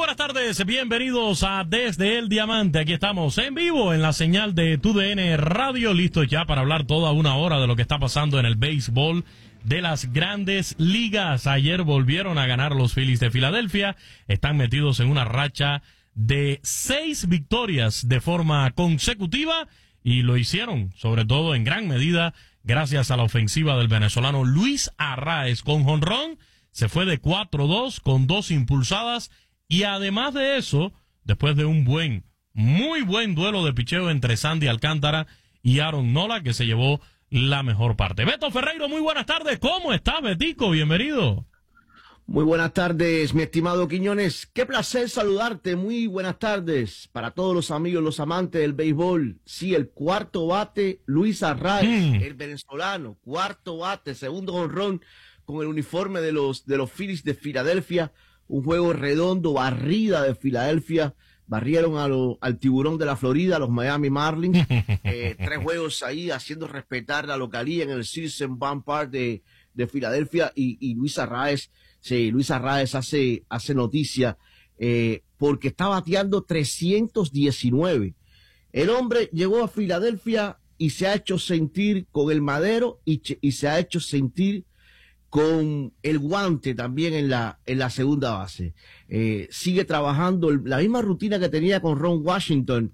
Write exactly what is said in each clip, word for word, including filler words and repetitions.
buenas tardes, bienvenidos a Desde el Diamante. Aquí estamos en vivo en la señal de T U D N Radio, listos ya para hablar toda una hora de lo que está pasando en el béisbol de las grandes ligas. Ayer volvieron a ganar los Phillies de Filadelfia, están metidos en una racha de seis victorias de forma consecutiva y lo hicieron sobre todo en gran medida gracias a la ofensiva del venezolano Luis Arraez con jonrón. Se fue de cuatro dos con dos impulsadas y además de eso, después de un buen, muy buen duelo de picheo entre Sandy Alcántara y Aaron Nola, que se llevó la mejor parte. Beto Ferreiro, muy buenas tardes. ¿Cómo estás, Betico? Bienvenido. Muy buenas tardes, mi estimado Quiñones. Qué placer saludarte. Muy buenas tardes para todos los amigos, los amantes del béisbol. Sí, el cuarto bate, Luis Arraez, mm. el venezolano. Cuarto bate, segundo jonrón con el uniforme de los, de los Phillies de Filadelfia. Un juego redondo, barrida de Filadelfia. Barrieron a lo, al tiburón de la Florida, los Miami Marlins. Eh, tres juegos ahí haciendo respetar la localía en el Citizens Bank Park de, de Filadelfia. Y, y Luis Arraez, sí, Luis Arraez hace, hace noticia, eh, porque está bateando trescientos diecinueve. El hombre llegó a Filadelfia y se ha hecho sentir con el madero y, y se ha hecho sentir con el guante también en la, en la segunda base. Eh, sigue trabajando, la misma rutina que tenía con Ron Washington,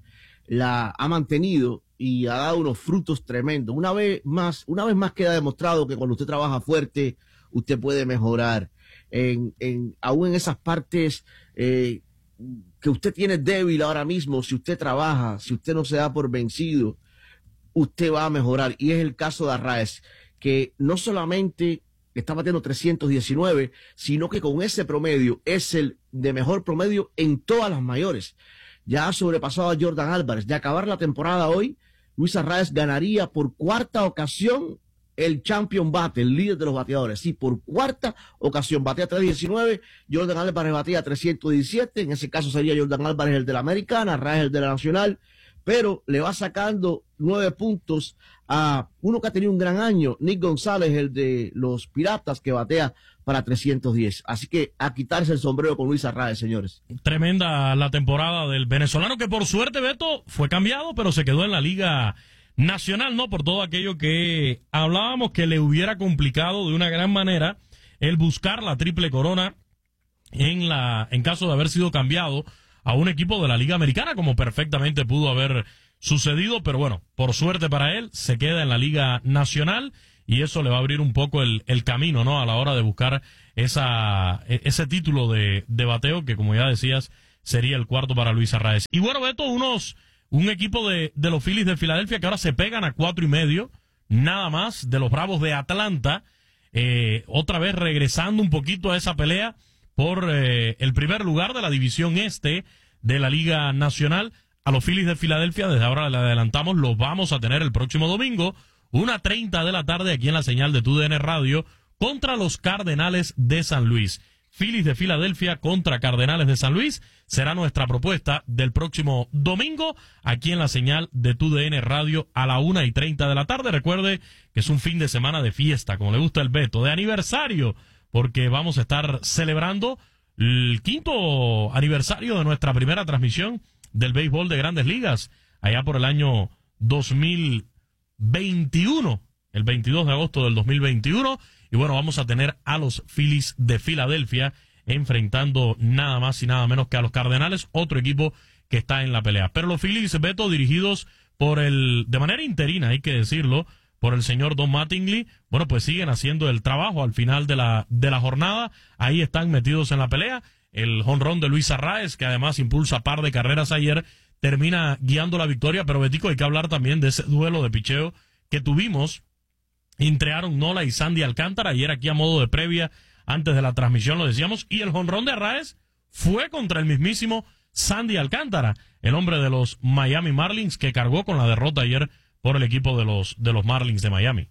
la ha mantenido y ha dado unos frutos tremendos. Una vez más, una vez más queda demostrado que cuando usted trabaja fuerte, usted puede mejorar. En, en, aún en esas partes, eh, que usted tiene débil ahora mismo, si usted trabaja, si usted no se da por vencido, usted va a mejorar. Y es el caso de Arraez, que no solamente está batiendo trescientos diecinueve, sino que con ese promedio es el de mejor promedio en todas las mayores. Ya ha sobrepasado a Jordan Álvarez. De acabar la temporada hoy, Luis Arraez ganaría por cuarta ocasión el champion bate, el líder de los bateadores. Sí, por cuarta ocasión. Batea trescientos diecinueve, Jordan Álvarez batea trescientos diecisiete. En ese caso sería Jordan Álvarez el de la Americana, Arraez el de la Nacional. Pero le va sacando nueve puntos a uno que ha tenido un gran año, Nick González, el de los Piratas, que batea para trescientos diez. Así que a quitarse el sombrero con Luis Arraez, señores. Tremenda la temporada del venezolano, que por suerte, Beto, fue cambiado, pero se quedó en la Liga Nacional, ¿no? Por todo aquello que hablábamos que le hubiera complicado de una gran manera el buscar la triple corona en la, en caso de haber sido cambiado a un equipo de la Liga Americana, como perfectamente pudo haber sucedido, pero bueno, por suerte para él, se queda en la Liga Nacional y eso le va a abrir un poco el, el camino, ¿no? A la hora de buscar esa, ese título de, de bateo, que como ya decías, sería el cuarto para Luis Arraez. Y bueno, Beto, unos, un equipo de, de los Phillies de Filadelfia que ahora se pegan a cuatro y medio, nada más, de los Bravos de Atlanta, eh, otra vez regresando un poquito a esa pelea por eh, el primer lugar de la división este de la Liga Nacional. A los Phillies de Filadelfia, desde ahora le adelantamos, los vamos a tener el próximo domingo, una treinta de la tarde, aquí en la señal de T U D N Radio, contra los Cardenales de San Luis. Phillies de Filadelfia contra Cardenales de San Luis será nuestra propuesta del próximo domingo, aquí en la señal de T U D N Radio a la una y treinta de la tarde. Recuerde que es un fin de semana de fiesta, como le gusta el Beto, de aniversario, porque vamos a estar celebrando el quinto aniversario de nuestra primera transmisión del béisbol de Grandes Ligas, allá por el año dos mil veintiuno, el veintidós de agosto del dos mil veintiuno, y bueno, vamos a tener a los Phillies de Filadelfia enfrentando nada más y nada menos que a los Cardenales, otro equipo que está en la pelea. Pero los Phillies, Beto, dirigidos por el, de manera interina, hay que decirlo, por el señor Don Mattingly, bueno, pues siguen haciendo el trabajo al final de la, de la jornada, ahí están metidos en la pelea. El jonrón de Luis Arraez, que además impulsa par de carreras ayer, termina guiando la victoria, pero Betico, hay que hablar también de ese duelo de picheo que tuvimos entre Aaron Nola y Sandy Alcántara, ayer aquí a modo de previa, antes de la transmisión lo decíamos, y el jonrón de Arraez fue contra el mismísimo Sandy Alcántara, el hombre de los Miami Marlins, que cargó con la derrota ayer por el equipo de los, de los Marlins de Miami.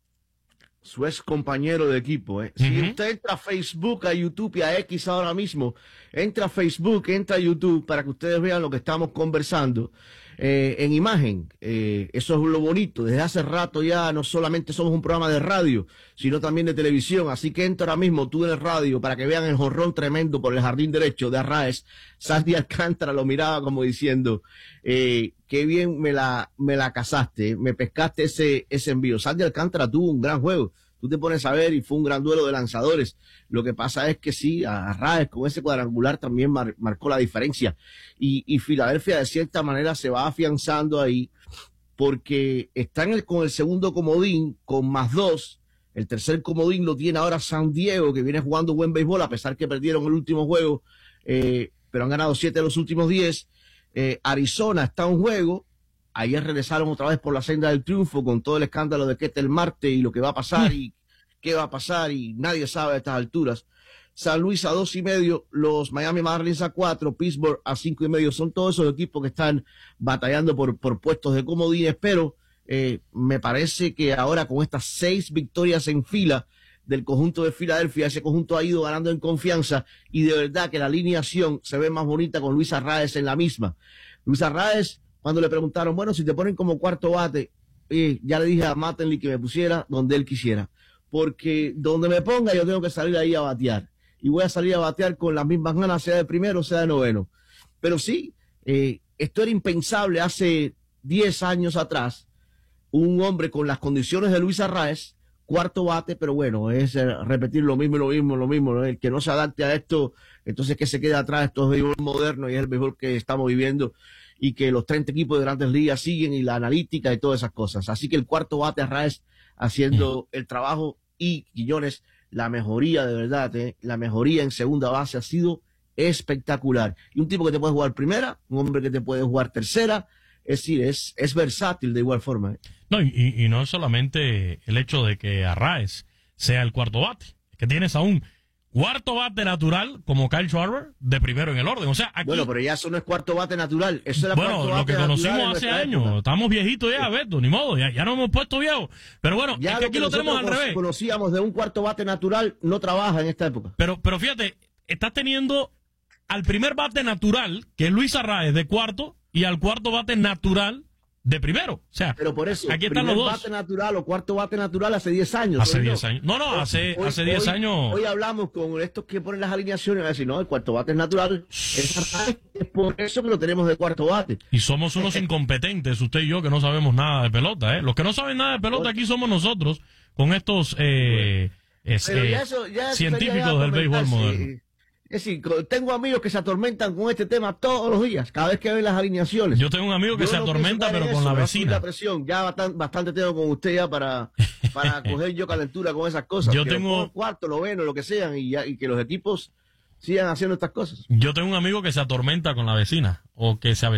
Su ex compañero de equipo, ¿eh? Uh-huh. Si usted entra a Facebook, a YouTube y a X ahora mismo, entra a Facebook, entra a YouTube para que ustedes vean lo que estamos conversando. eh, en imagen. Eh, eso es lo bonito. Desde hace rato ya no solamente somos un programa de radio, sino también de televisión. Así que entra ahora mismo tú en el radio para que vean el jonrón tremendo por el jardín derecho de Arraez. Sandy Alcántara lo miraba como diciendo, eh, qué bien me la, me la cazaste, me pescaste ese, ese envío. Sandy Alcántara tuvo un gran juego. Tú te pones a ver y fue un gran duelo de lanzadores. Lo que pasa es que sí, Arraez con ese cuadrangular también mar, marcó la diferencia. Y, y Filadelfia de cierta manera se va afianzando ahí porque está en el, con el segundo comodín con más dos. El tercer comodín lo tiene ahora San Diego, que viene jugando buen béisbol a pesar que perdieron el último juego, eh, pero han ganado siete de los últimos diez. Eh, Arizona está en juego. Ayer regresaron otra vez por la senda del triunfo con todo el escándalo de Ketel Marte y lo que va a pasar y qué va a pasar y nadie sabe a estas alturas. San Luis a dos y medio, los Miami Marlins a cuatro, Pittsburgh a cinco y medio. Son todos esos equipos que están batallando por, por puestos de comodines, pero eh, me parece que ahora con estas seis victorias en fila del conjunto de Filadelfia, ese conjunto ha ido ganando en confianza y de verdad que la alineación se ve más bonita con Luis Arraez en la misma. Luis Arraez, cuando le preguntaron, bueno, si te ponen como cuarto bate, eh, ya le dije a Mattingly que me pusiera donde él quisiera, porque donde me ponga yo tengo que salir ahí a batear, y voy a salir a batear con las mismas ganas, sea de primero, sea de noveno. Pero sí, eh, esto era impensable hace diez años atrás, un hombre con las condiciones de Luis Arraez, cuarto bate, pero bueno, es eh, repetir lo mismo, lo mismo, lo mismo, ¿no? El que no se adapte a esto, entonces que se quede atrás. Esto es béisbol moderno y es el béisbol que estamos viviendo y que los treinta equipos de grandes ligas siguen y la analítica y todas esas cosas. Así que el cuarto bate Arraez haciendo el trabajo y Quiñones, la mejoría de verdad, ¿eh? La mejoría en segunda base ha sido espectacular. Y un tipo que te puede jugar primera, un hombre que te puede jugar tercera, es decir, es, es versátil de igual forma, ¿eh? No, y, y no es solamente el hecho de que Arraez sea el cuarto bate, es que tienes a un cuarto bate natural como Kyle Schwarber de primero en el orden. O sea, aquí, bueno, pero ya eso no es cuarto bate natural. Eso era bueno, cuarto lo bate que conocimos hace años. Época. Estamos viejitos ya, Beto, ni modo, ya, ya nos hemos puesto viejos. Pero bueno, ya es que lo aquí que lo tenemos al revés. Conocíamos de un cuarto bate natural, no trabaja en esta época. Pero, pero fíjate, estás teniendo al primer bate natural, que es Luis Arraez, de cuarto, y al cuarto bate natural de primero. O sea, pero por eso, aquí están los dos. Bate natural o cuarto bate natural hace diez años. Hace diez años. No, no, hace hoy, hace diez hoy, años. Hoy hablamos con estos que ponen las alineaciones y decir, no, el cuarto bate es natural. Es, es por eso que lo tenemos de cuarto bate. Y somos unos incompetentes, usted y yo, que no sabemos nada de pelota, ¿eh? Los que no saben nada de pelota aquí somos nosotros, con estos eh, es, eh, ya eso, ya científicos del béisbol moderno. Es decir, tengo amigos que se atormentan con este tema todos los días, cada vez que ven las alineaciones. Yo tengo un amigo que yo se no atormenta, pero con eso, la vecina. La presión. Ya bastante, bastante tengo con usted ya para, para coger yo calentura con esas cosas. Yo que tengo cuarto, noveno, lo que sean, y, ya, y que los equipos sigan haciendo estas cosas. Yo tengo un amigo que se atormenta con la vecina, o que se